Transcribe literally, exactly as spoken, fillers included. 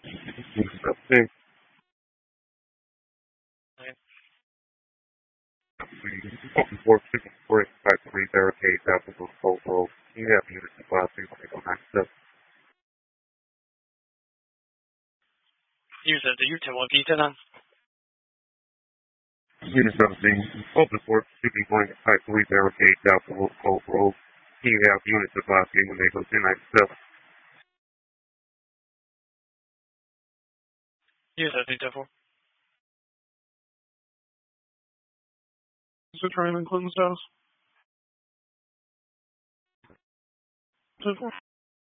Disgusting. Open four fifty four five three barricades out of the full road. You have units to five three one eight nine seven. User the U ten one B ten on. Unit seventeen. Open four fifty one five three barricades out of the full road. You have units to five three one eight nine seven. User the devil. Is it trying to cleanse house?